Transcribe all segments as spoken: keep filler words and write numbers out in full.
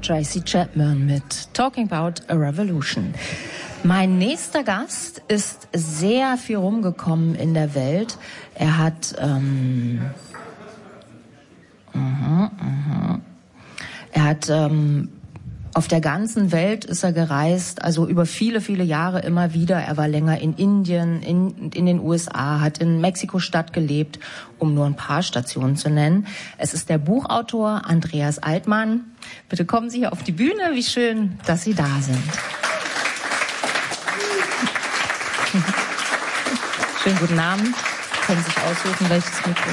Tracy Chapman mit Talking About a Revolution. Mein nächster Gast ist sehr viel rumgekommen in der Welt. Er hat ähm, uh-huh, uh-huh. er hat ähm, auf der ganzen Welt ist er gereist, also über viele, viele Jahre immer wieder. Er war länger in Indien, in, in den U S A, hat in Mexiko-Stadt gelebt, um nur ein paar Stationen zu nennen. Es ist der Buchautor Andreas Altmann. Bitte kommen Sie hier auf die Bühne. Wie schön, dass Sie da sind. Schönen guten Abend. Sie können sich aussuchen, welches Mikro.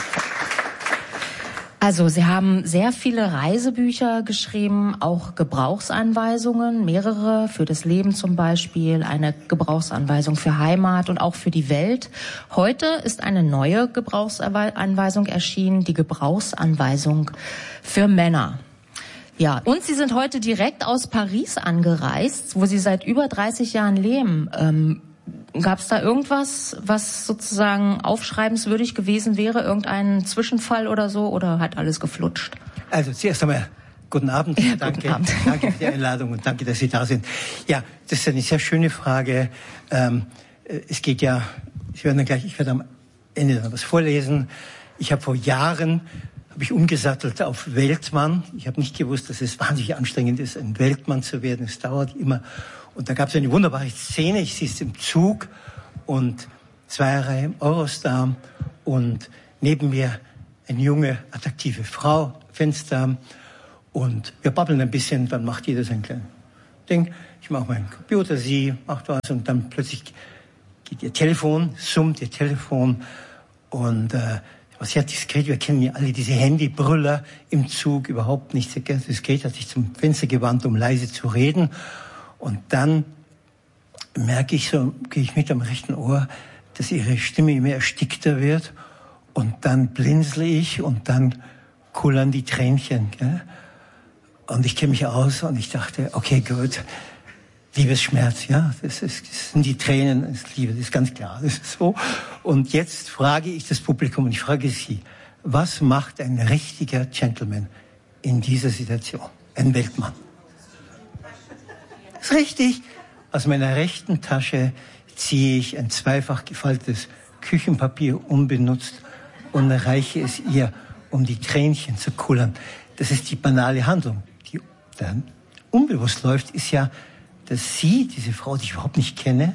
Also, Sie haben sehr viele Reisebücher geschrieben, auch Gebrauchsanweisungen, mehrere für das Leben zum Beispiel, eine Gebrauchsanweisung für Heimat und auch für die Welt. Heute ist eine neue Gebrauchsanweisung erschienen, die Gebrauchsanweisung für Männer. Ja, und Sie sind heute direkt aus Paris angereist, wo Sie seit über dreißig Jahren leben. Ähm, Gab es da irgendwas, was sozusagen aufschreibenswürdig gewesen wäre? Irgendein Zwischenfall oder so? Oder hat alles geflutscht? Also zuerst einmal guten Abend. Ja, danke, guten Abend. Danke für die Einladung und danke, dass Sie da sind. Ja, das ist eine sehr schöne Frage. Ähm, es geht ja, ich werde dann gleich, ich werde am Ende dann was vorlesen. Ich habe vor Jahren, habe ich umgesattelt auf Weltmann. Ich habe nicht gewusst, dass es wahnsinnig anstrengend ist, ein Weltmann zu werden. Es dauert immer. Und da gab es eine wunderbare Szene. Ich sitze im Zug und zwei Reihe im Eurostar und neben mir eine junge, attraktive Frau, Fenster, und wir babbeln ein bisschen, dann macht jeder sein kleines Ding. Ich mache meinen Computer, sie macht was, und dann plötzlich geht ihr Telefon, summt ihr Telefon, und äh, war sehr diskret. Wir kennen ja alle diese Handybrüller im Zug, überhaupt nicht sehr diskret, hat sich zum Fenster gewandt, um leise zu reden. Und dann merke ich so, gehe ich mit am rechten Ohr, dass ihre Stimme immer erstickter wird. Und dann blinzle ich und dann kullern die Tränchen. Gell? Und ich kenne mich aus und ich dachte, okay, gut, Liebesschmerz, ja, das, ist, das sind die Tränen, das ist Liebe, das ist ganz klar, das ist so. Und jetzt frage ich das Publikum und ich frage Sie, was macht ein richtiger Gentleman in dieser Situation? Ein Weltmann. Das ist richtig. Aus meiner rechten Tasche ziehe ich ein zweifach gefaltetes Küchenpapier unbenutzt und reiche es ihr, um die Tränchen zu kullern. Das ist die banale Handlung. Die dann unbewusst läuft, ist ja, dass sie, diese Frau, die ich überhaupt nicht kenne,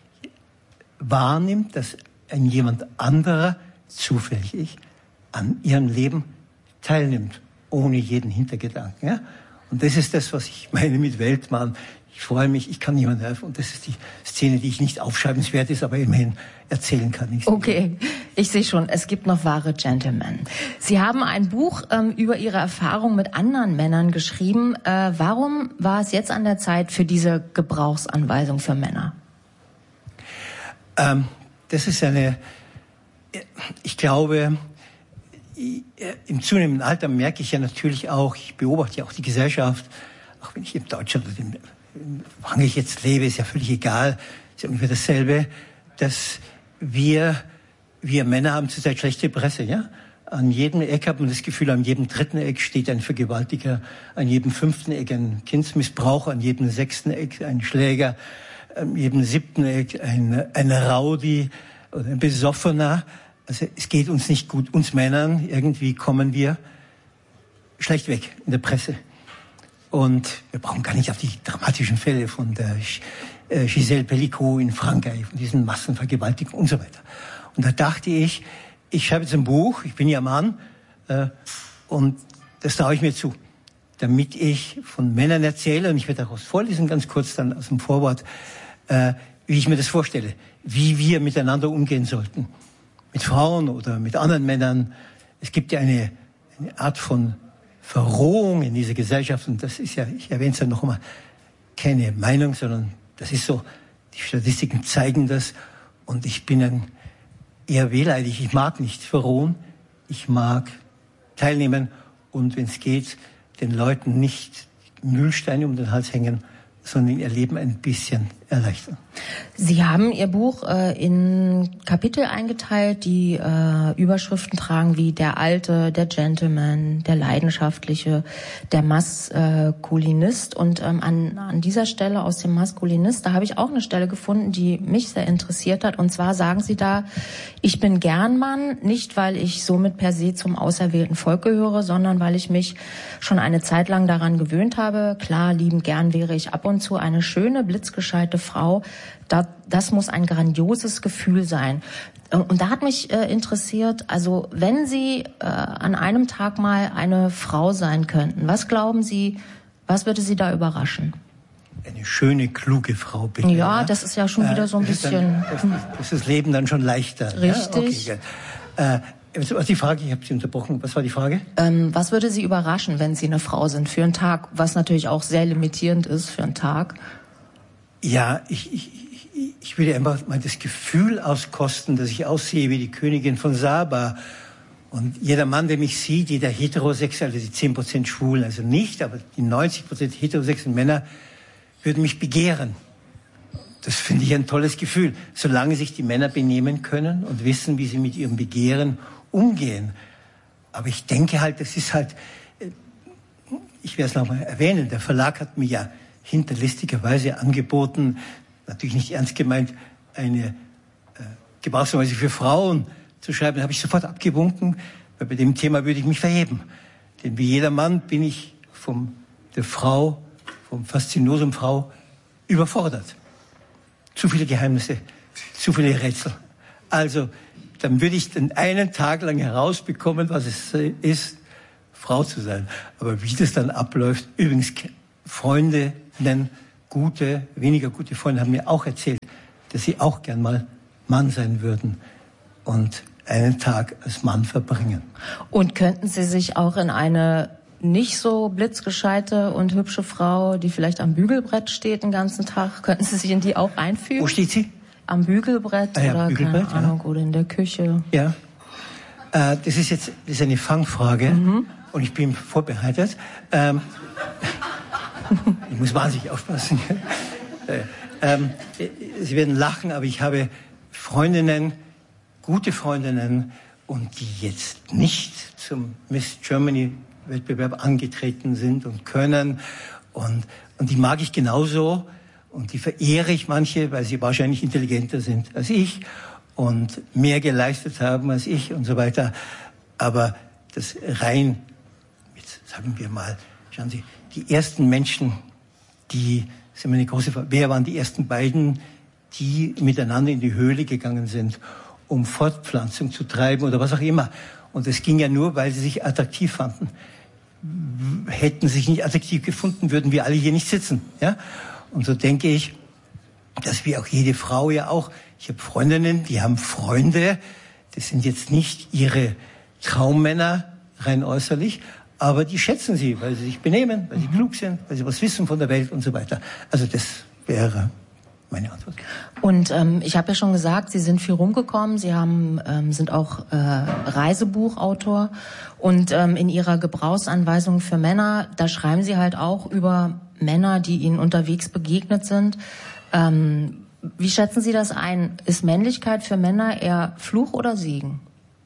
wahrnimmt, dass ein jemand anderer zufällig an ihrem Leben teilnimmt, ohne jeden Hintergedanken. Ja? Und das ist das, was ich meine mit Weltmann. Ich freue mich, ich kann niemandem helfen. Und das ist die Szene, die ich nicht aufschreibenswert ist, aber immerhin erzählen kann. Ich okay, ich sehe schon, es gibt noch wahre Gentlemen. Sie haben ein Buch ähm, über Ihre Erfahrung mit anderen Männern geschrieben. Äh, warum war es jetzt an der Zeit für diese Gebrauchsanweisung für Männer? Ähm, das ist eine, ich glaube, im zunehmenden Alter merke ich ja natürlich auch, ich beobachte ja auch die Gesellschaft, auch wenn ich in Deutschland oder in Wann ich jetzt lebe, ist ja völlig egal, ist ja ungefähr dasselbe, dass wir, wir Männer haben zurzeit schlechte Presse, ja? An jedem Eck hat man das Gefühl, an jedem dritten Eck steht ein Vergewaltiger, an jedem fünften Eck ein Kindsmissbraucher, an jedem sechsten Eck ein Schläger, an jedem siebten Eck ein, ein Rowdy oder ein Besoffener. Also es geht uns nicht gut, uns Männern, irgendwie kommen wir schlecht weg in der Presse. Und wir brauchen gar nicht auf die dramatischen Fälle von der Gisèle Pellicot in Frankreich, von diesen Massenvergewaltigungen und so weiter. Und da dachte ich, ich schreibe jetzt ein Buch, ich bin ja Mann, äh, und das traue ich mir zu, damit ich von Männern erzähle, und ich werde daraus vorlesen, ganz kurz dann aus dem Vorwort, äh, wie ich mir das vorstelle, wie wir miteinander umgehen sollten. Mit Frauen oder mit anderen Männern. Es gibt ja eine, eine Art von Verrohung in dieser Gesellschaft, und das ist ja, ich erwähne es ja noch einmal, keine Meinung, sondern das ist so, die Statistiken zeigen das, und ich bin ein eher wehleidig, ich mag nicht verrohen, ich mag teilnehmen und, wenn es geht, den Leuten nicht Mühlsteine um den Hals hängen, sondern ihr Leben ein bisschen erleichtern. Sie haben Ihr Buch äh, in Kapitel eingeteilt, die äh, Überschriften tragen wie der Alte, der Gentleman, der Leidenschaftliche, der Maskulinist. Und ähm, an, an dieser Stelle aus dem Maskulinist, da habe ich auch eine Stelle gefunden, die mich sehr interessiert hat. Und zwar sagen Sie da, ich bin gern Mann, nicht weil ich somit per se zum auserwählten Volk gehöre, sondern weil ich mich schon eine Zeit lang daran gewöhnt habe. Klar, liebend gern wäre ich ab und zu eine schöne, blitzgescheite Frau. Da, das muss ein grandioses Gefühl sein. Und da hat mich äh, interessiert, also wenn Sie äh, an einem Tag mal eine Frau sein könnten, was glauben Sie, was würde Sie da überraschen? Eine schöne, kluge Frau, bitte. Ja, das ist ja schon äh, wieder so ein das bisschen... Dann, das, das ist das Leben dann schon leichter. Richtig. Ja? Okay, äh, was die Frage? Ich habe Sie unterbrochen. Was war die Frage? Ähm, was würde Sie überraschen, wenn Sie eine Frau sind für einen Tag, was natürlich auch sehr limitierend ist für einen Tag? Ja, ich, ich, ich will einfach mal das Gefühl auskosten, dass ich aussehe wie die Königin von Saba. Und jeder Mann, der mich sieht, jeder heterosexuelle, also die zehn Prozent Schwulen, also nicht, aber die neunzig Prozent heterosexuellen Männer würden mich begehren. Das finde ich ein tolles Gefühl, solange sich die Männer benehmen können und wissen, wie sie mit ihrem Begehren umgehen. Aber ich denke halt, das ist halt, ich werde es nochmal erwähnen, der Verlag hat mir ja hinterlistigerweise angeboten, natürlich nicht ernst gemeint, eine äh, Gebrauchsanweisung für Frauen zu schreiben. Da habe ich sofort abgewunken, weil bei dem Thema würde ich mich verheben. Denn wie jeder Mann bin ich von der Frau, vom Faszinosum Frau überfordert. Zu viele Geheimnisse, zu viele Rätsel. Also, dann würde ich den einen Tag lang herausbekommen, was es ist, Frau zu sein. Aber wie das dann abläuft, übrigens Freunde, nennen gute, weniger gute Freunde haben mir auch erzählt, dass sie auch gern mal Mann sein würden und einen Tag als Mann verbringen. Und könnten Sie sich auch in eine nicht so blitzgescheite und hübsche Frau, die vielleicht am Bügelbrett steht den ganzen Tag, könnten Sie sich in die auch einfügen? Wo steht sie? Am Bügelbrett ah, ja, oder Bügelbrett, keine Ahnung, ja. Oder in der Küche. Ja, äh, das ist jetzt das ist eine Fangfrage mhm. und ich bin vorbereitet. Ähm, ich muss wahnsinnig aufpassen. äh, ähm, Sie werden lachen, aber ich habe Freundinnen, gute Freundinnen, und die jetzt nicht zum Miss Germany Wettbewerb angetreten sind und können. Und, und die mag ich genauso. Und die verehre ich manche, weil sie wahrscheinlich intelligenter sind als ich und mehr geleistet haben als ich und so weiter. Aber das rein, jetzt sagen wir mal, schauen Sie, die ersten Menschen, die, das ist immer eine große Frage, wer waren die ersten beiden, die miteinander in die Höhle gegangen sind, um Fortpflanzung zu treiben oder was auch immer. Und das ging ja nur, weil sie sich attraktiv fanden. Hätten sie sich nicht attraktiv gefunden, würden wir alle hier nicht sitzen. Ja? Und so denke ich, dass wir auch jede Frau ja auch, ich habe Freundinnen, die haben Freunde, das sind jetzt nicht ihre Traummänner rein äußerlich, aber die schätzen sie, weil sie sich benehmen, weil sie mhm. klug sind, weil sie was wissen von der Welt und so weiter. Also das wäre meine Antwort. Und ähm, ich habe ja schon gesagt, Sie sind viel rumgekommen. Sie haben, ähm, sind auch äh, Reisebuchautor. Und ähm, in Ihrer Gebrauchsanweisung für Männer, da schreiben Sie halt auch über Männer, die Ihnen unterwegs begegnet sind. Ähm, wie schätzen Sie das ein? Ist Männlichkeit für Männer eher Fluch oder Segen?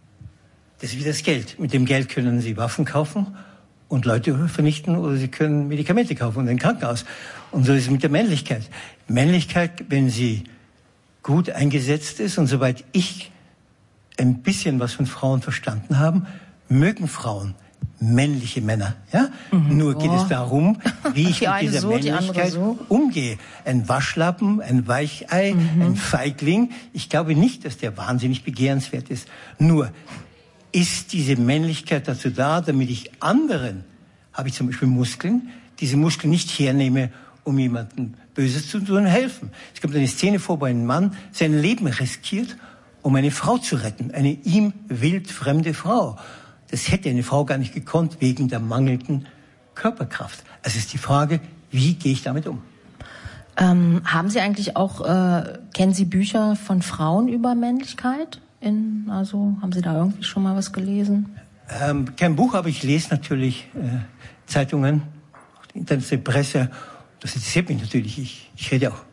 Das ist wie das Geld. Mit dem Geld können Sie Waffen kaufen und Leute vernichten, oder Sie können Medikamente kaufen und ein Krankenhaus. Und so ist es mit der Männlichkeit. Männlichkeit, wenn sie gut eingesetzt ist, und soweit ich ein bisschen was von Frauen verstanden habe, mögen Frauen männliche Männer. Ja? Mhm. Nur geht oh. es darum, wie ich mit dieser so, Männlichkeit die so. umgehe. Ein Waschlappen, ein Weichei, mhm. ein Feigling. Ich glaube nicht, dass der wahnsinnig begehrenswert ist. Nur ist diese Männlichkeit dazu da, damit ich anderen, habe ich zum Beispiel Muskeln, diese Muskeln nicht hernehme, um jemandem Böses zu tun, helfen. Es kommt eine Szene vor, wo ein Mann sein Leben riskiert, um eine Frau zu retten, eine ihm wildfremde Frau. Das hätte eine Frau gar nicht gekonnt, wegen der mangelnden Körperkraft. Also ist die Frage, wie gehe ich damit um? Ähm, haben Sie eigentlich auch, äh, kennen Sie Bücher von Frauen über Männlichkeit? In, also haben Sie da irgendwie schon mal was gelesen? Ähm, kein Buch, aber ich lese natürlich äh, Zeitungen, die Internetpresse. Das interessiert mich natürlich. Ich, ich rede auch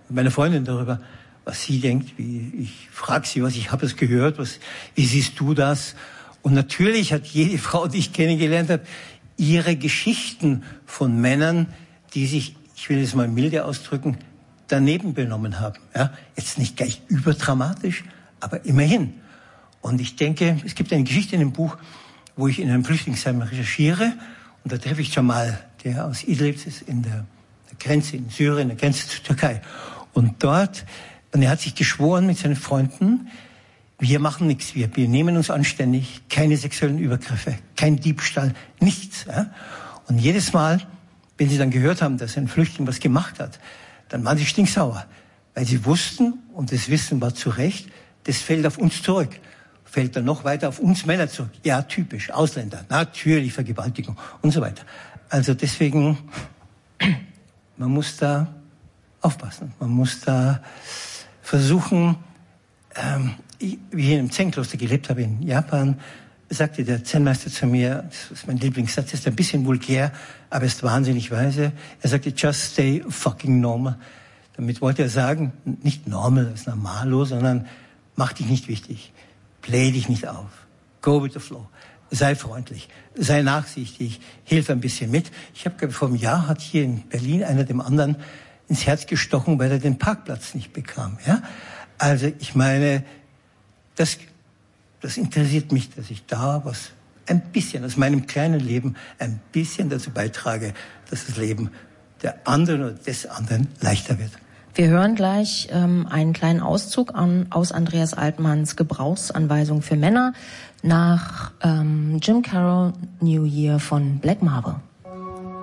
mit meiner Freundin darüber, was sie denkt. Wie, ich frage sie, was ich habe es gehört, was, wie siehst du das? Und natürlich hat jede Frau, die ich kennengelernt habe, ihre Geschichten von Männern, die sich, ich will es mal milde ausdrücken, daneben benommen haben. Ja? Jetzt nicht gleich überdramatisch, aber immerhin. Und ich denke, es gibt eine Geschichte in dem Buch, wo ich in einem Flüchtlingsheim recherchiere. Und da treffe ich Jamal, der aus Idlib ist, in der, der Grenze in Syrien, der Grenze zur Türkei. Und dort, und er hat sich geschworen mit seinen Freunden, wir machen nichts, wir, wir nehmen uns anständig, keine sexuellen Übergriffe, kein Diebstahl, nichts. Ja? Und jedes Mal, wenn sie dann gehört haben, dass ein Flüchtling was gemacht hat, dann waren sie stinksauer, weil sie wussten, und das Wissen war zu Recht, das fällt auf uns zurück. Fällt dann noch weiter auf uns Männer zurück. Ja, typisch, Ausländer, natürlich Vergewaltigung und so weiter. Also deswegen, man muss da aufpassen. Man muss da versuchen, ähm, ich, wie ich in einem Zen-Kloster gelebt habe in Japan, sagte der Zen-Meister zu mir, das ist mein Lieblingssatz, ist ein bisschen vulgär, aber ist wahnsinnig weise. Er sagte, just stay fucking normal. Damit wollte er sagen, nicht normal, das ist normalo, sondern mach dich nicht wichtig. Play dich nicht auf. Go with the flow. Sei freundlich. Sei nachsichtig. Hilf ein bisschen mit. Ich habe vor einem Jahr hat hier in Berlin einer dem anderen ins Herz gestochen, weil er den Parkplatz nicht bekam. Ja? Also ich meine, das, das interessiert mich, dass ich da was ein bisschen aus meinem kleinen Leben ein bisschen dazu beitrage, dass das Leben der anderen oder des anderen leichter wird. Wir hören gleich ähm, einen kleinen Auszug an, aus Andreas Altmanns Gebrauchsanweisung für Männer nach ähm, Jim Carroll New Year von Black Marble.